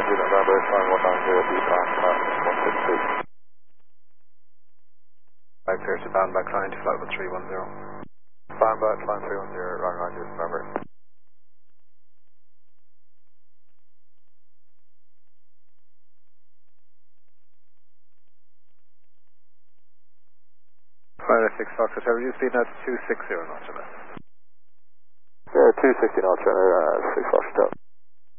November, flying 190, beacon, 162. Right, clear to bound back line to flight 1310. Bound back, line 310, running 90, November. Flight 6 Fox Hotel, you speed now to 260 knots or less. Yeah, 260 knots, runner, 6 Fox Hotel.